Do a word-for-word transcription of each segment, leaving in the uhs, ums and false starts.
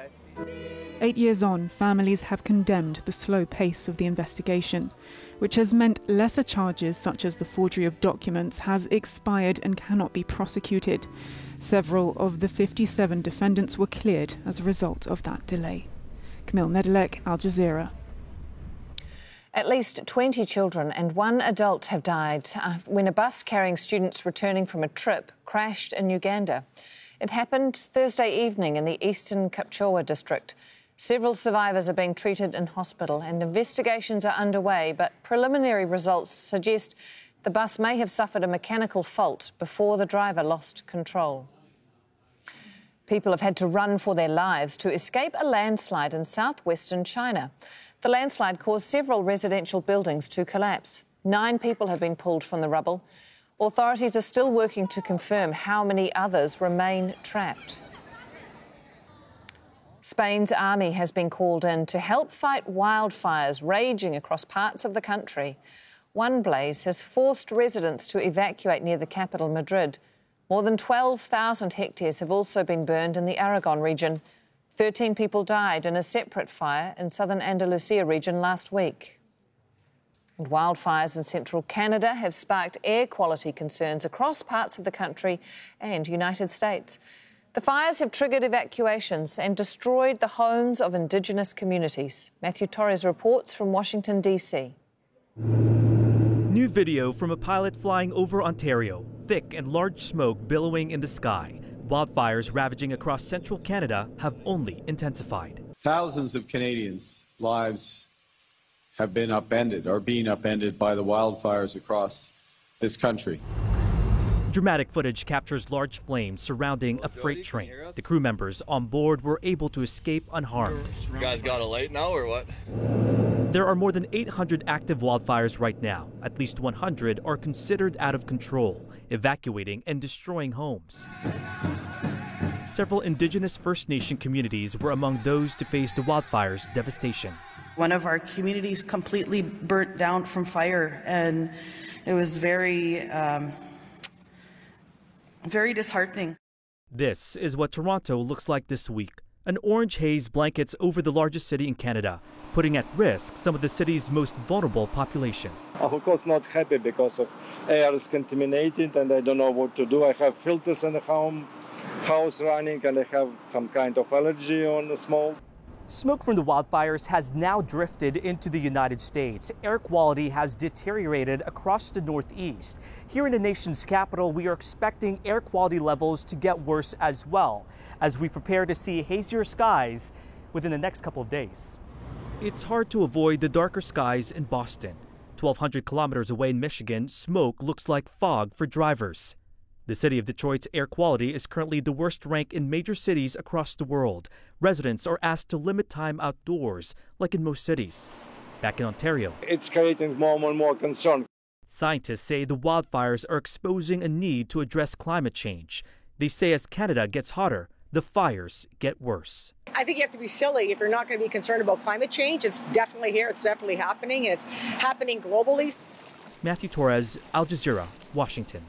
Eight years on, families have condemned the slow pace of the investigation, which has meant lesser charges such as the forgery of documents has expired and cannot be prosecuted. Several of the fifty-seven defendants were cleared as a result of that delay. Camille Nedelec, Al Jazeera. At least twenty children and one adult have died when a bus carrying students returning from a trip crashed in Uganda. It happened Thursday evening in the eastern Kapchorwa district. Several survivors are being treated in hospital and investigations are underway, but preliminary results suggest the bus may have suffered a mechanical fault before the driver lost control. People have had to run for their lives to escape a landslide in southwestern China. The landslide caused several residential buildings to collapse. Nine people have been pulled from the rubble. Authorities are still working to confirm how many others remain trapped. Spain's army has been called in to help fight wildfires raging across parts of the country. One blaze has forced residents to evacuate near the capital, Madrid. More than twelve thousand hectares have also been burned in the Aragon region. thirteen people died in a separate fire in southern Andalusia region last week. And wildfires in central Canada have sparked air quality concerns across parts of the country and United States. The fires have triggered evacuations and destroyed the homes of Indigenous communities. Matthew Torres reports from Washington, D C. New video from a pilot flying over Ontario. Thick and large smoke billowing in the sky. Wildfires ravaging across central Canada have only intensified. Thousands of Canadians' lives have been upended, are being upended by the wildfires across this country. Dramatic footage captures large flames surrounding a freight train. The crew members on board were able to escape unharmed. You guys got a light now or what? There are more than eight hundred active wildfires right now. At least one hundred are considered out of control, evacuating and destroying homes. Several Indigenous First Nation communities were among those to face the wildfire's devastation. One of our communities completely burnt down from fire, and it was very, um, very disheartening. This is what Toronto looks like this week. An orange haze blankets over the largest city in Canada, putting at risk some of the city's most vulnerable population. I'm of course not happy because of air is contaminated and I don't know what to do. I have filters in the home, house running, and I have some kind of allergy on the smoke. Smoke from the wildfires has now drifted into the United States. Air quality has deteriorated across the Northeast. Here in the nation's capital, we are expecting air quality levels to get worse as well, as we prepare to see hazier skies within the next couple of days. It's hard to avoid the darker skies in Boston. twelve hundred kilometers away in Michigan, smoke looks like fog for drivers. The city of Detroit's air quality is currently the worst rank in major cities across the world. Residents are asked to limit time outdoors, like in most cities. Back in Ontario, it's creating more and more concern. Scientists say the wildfires are exposing a need to address climate change. They say as Canada gets hotter, the fires get worse. I think you have to be silly if you're not going to be concerned about climate change. It's definitely here, it's definitely happening, and it's happening globally. Matthew Torres, Al Jazeera, Washington.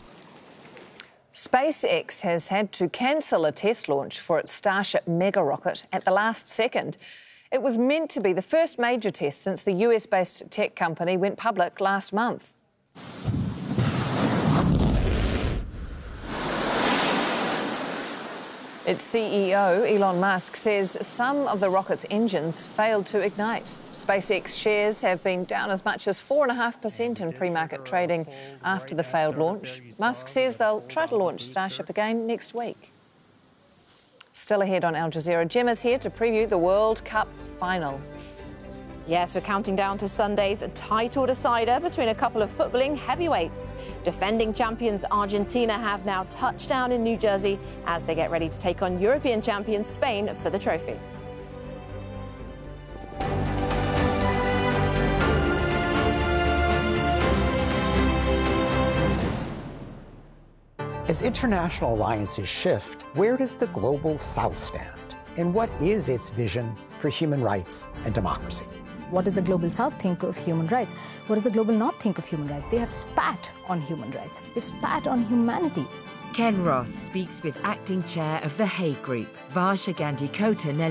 SpaceX has had to cancel a test launch for its Starship mega rocket at the last second. It was meant to be the first major test since the U S-based tech company went public last month. Its C E O, Elon Musk, says some of the rocket's engines failed to ignite. SpaceX shares have been down as much as four point five percent in pre-market trading after the failed launch. Musk says they'll try to launch Starship again next week. Still ahead on Al Jazeera, Gemma's here to preview the World Cup final. Yes, we're counting down to Sunday's title decider between a couple of footballing heavyweights. Defending champions Argentina have now touched down in New Jersey as they get ready to take on European champions Spain for the trophy. As international alliances shift, where does the global South stand? And what is its vision for human rights and democracy? What does the Global South think of human rights? What does the Global North think of human rights? They have spat on human rights. They've spat on humanity. Ken Roth speaks with Acting Chair of the Hague Group, Varsha Gandhi Kota